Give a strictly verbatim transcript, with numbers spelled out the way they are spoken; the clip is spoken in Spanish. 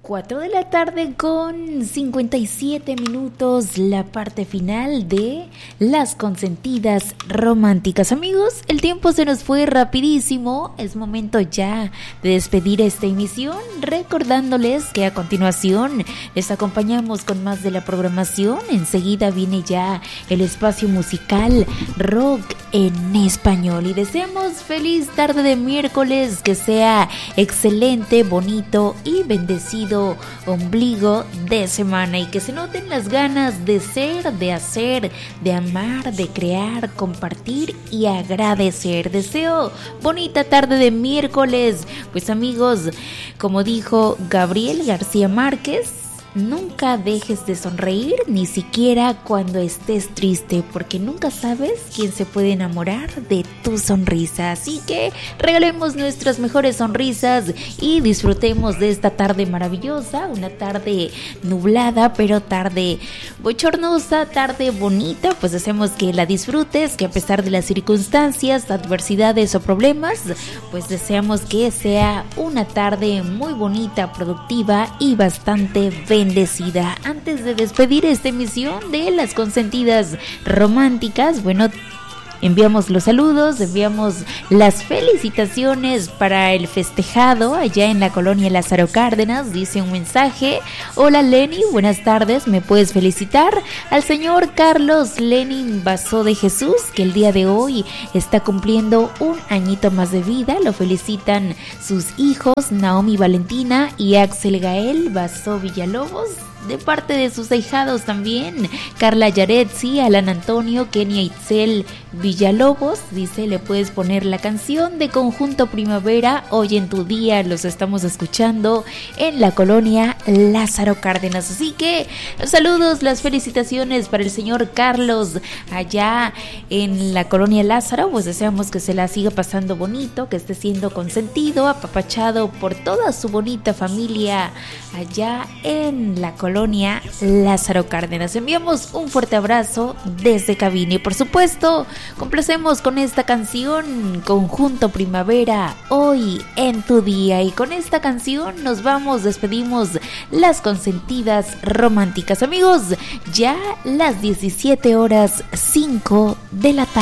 cuatro de la tarde con cincuenta y siete minutos, la parte final de Las Consentidas Románticas. Amigos, el tiempo se nos fue rapidísimo, es momento ya de despedir esta emisión, recordándoles que a continuación les acompañamos con más de la programación. Enseguida viene ya el espacio musical Rock en Español y deseamos feliz tarde de miércoles, que sea excelente, bonito y bendecido ombligo de semana y que se noten las ganas de ser, de hacer, de amar, de crear, compartir y agradecer. Deseo bonita tarde de miércoles. Pues amigos, como dijo Gabriel García Márquez, nunca dejes de sonreír, ni siquiera cuando estés triste, porque nunca sabes quién se puede enamorar de tu sonrisa. Así que regalemos nuestras mejores sonrisas y disfrutemos de esta tarde maravillosa, una tarde nublada, pero tarde bochornosa, tarde bonita. Pues deseamos que la disfrutes, que a pesar de las circunstancias, adversidades o problemas, pues deseamos que sea una tarde muy bonita, productiva y bastante bendecida. Bendecida. Antes de despedir esta emisión de Las Consentidas Románticas, bueno, enviamos los saludos, enviamos las felicitaciones para el festejado allá en la colonia Lázaro Cárdenas. Dice un mensaje: hola Lenny, buenas tardes, ¿me puedes felicitar al señor Carlos Lenin Basó de Jesús, que el día de hoy está cumpliendo un añito más de vida? Lo felicitan sus hijos Naomi Valentina y Axel Gael Basó Villalobos, de parte de sus ahijados también, Carla Yaretsi, Alan Antonio, Kenia Itzel Villalobos. Dice, le puedes poner la canción de Conjunto Primavera, Hoy en tu día. Los estamos escuchando en la colonia Lázaro Cárdenas. Así que los saludos, las felicitaciones para el señor Carlos allá en la colonia Lázaro. Pues deseamos que se la siga pasando bonito, que esté siendo consentido, apapachado por toda su bonita familia allá en la colonia Lázaro Cárdenas. Enviamos un fuerte abrazo desde cabina y por supuesto complacemos con esta canción, Conjunto Primavera, Hoy en tu día. Y con esta canción nos vamos, despedimos Las Consentidas Románticas. Amigos, ya las diecisiete horas cinco de la tarde.